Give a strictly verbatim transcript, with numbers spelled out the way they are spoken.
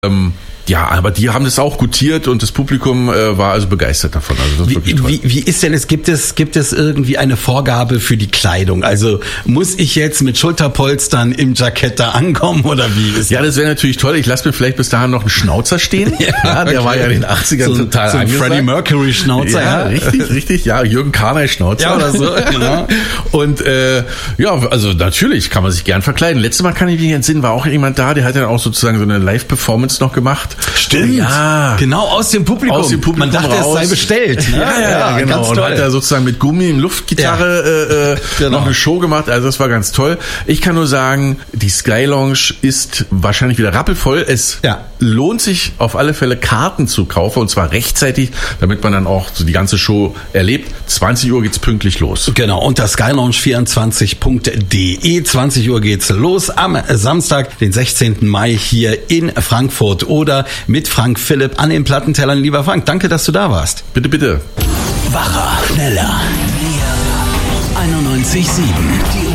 Ähm, ja, aber die haben das auch gutiert und das Publikum äh, war also begeistert davon. Also das ist wirklich toll. Wie, wie ist denn es, gibt es, gibt es irgendwie eine Vorgabe für die Kleidung? Also muss ich jetzt mit Schulterpolstern im Jackett da ankommen oder wie ist Ja, das wäre natürlich toll. Ich lasse mir vielleicht bis dahin noch einen Schnauzer stehen. Ja, ja, der okay. war ja in den achtzigern so, total so ein angesagt. Freddie Mercury Schnauzer. Ja, Ja, richtig, richtig. Ja, Jürgen Karnay Schnauzer. Ja, oder so. Genau. Und äh, ja, also natürlich kann man sich gern verkleiden. Letztes Mal kann ich mich entsinnen, war auch jemand da, der hat dann auch sozusagen so eine Live-Performance noch gemacht. Stimmt. Ja. Genau, aus dem Publikum. Aus dem Publikum Man dachte, raus. es sei bestellt. Ne? Ja, ja, ja, genau. Ganz Und toll. hat da sozusagen mit Gummi und Luftgitarre äh, äh, Genau. noch eine Show gemacht. Also das war ganz toll. Ich kann nur sagen, die Sky Lounge ist wahrscheinlich wieder rappelvoll. Es Ja. lohnt sich auf alle Fälle Karten zu kaufen und zwar rechtzeitig, damit man dann auch so die ganze Show erlebt. zwanzig Uhr geht's pünktlich los. Genau, unter skylounge vierundzwanzig punkt de. zwanzig Uhr geht's los am Samstag, den sechzehnten Mai hier in Frankfurt oder mit Frank Philipp an den Plattentellern. Lieber Frank, danke, dass du da warst. Bitte, bitte. Wacher, schneller, mehr. einundneunzig Komma sieben.